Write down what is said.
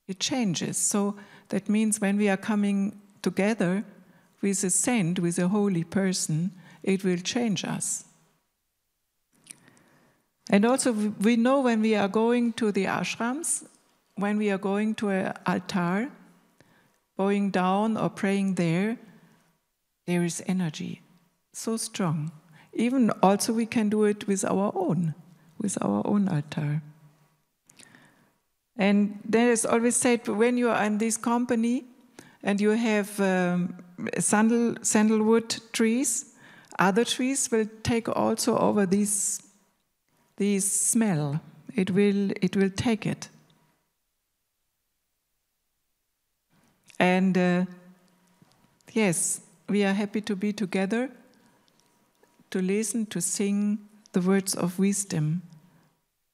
It changes. So that means when we are coming together with a saint, with a holy person, it will change us. And also we know when we are going to the ashrams, when we are going to an altar, bowing down or praying there is energy, so strong. Even also we can do it with our own altar. And there is always said, when you are in this company and you have sandalwood trees, other trees will take also over this smell. It will take it. And yes, we are happy to be together, to listen, to sing the words of wisdom